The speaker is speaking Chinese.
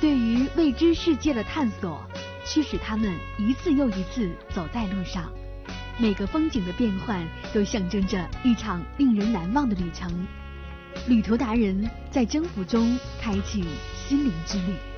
对于未知世界的探索，驱使他们一次又一次走在路上。每个风景的变换都象征着一场令人难忘的旅程。旅途达人在征服中开启心灵之旅。